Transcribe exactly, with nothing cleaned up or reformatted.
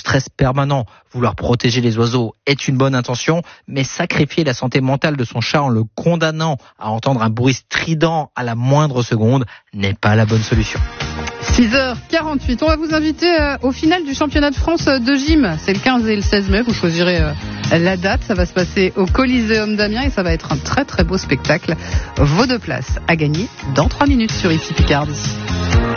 stress permanent. Vouloir protéger les oiseaux est une bonne intention, mais sacrifier la santé mentale de son chat en le condamnant à entendre un bruit strident à la moindre seconde n'est pas la bonne solution. six heures quarante-huit, on va vous inviter euh, au final du championnat de France de gym. C'est le quinze et le seize mai, vous choisirez euh, la date. Ça va se passer au Coliseum d'Amiens et ça va être un très très beau spectacle. Vos deux places à gagner dans trois minutes sur Ici Picardie.